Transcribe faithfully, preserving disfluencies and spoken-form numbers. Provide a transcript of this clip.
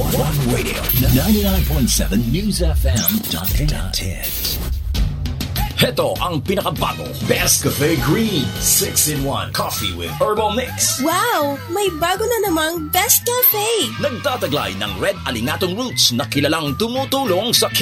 One Radio, ninety-nine point seven News F M dot hit. Heto ang pinakabago, Best Cafe Green six in one Coffee with Herbal Mix. Wow! May bago na namang Best Cafe! Nagtataglay ng red alingatong roots na kilalang tumutulong sa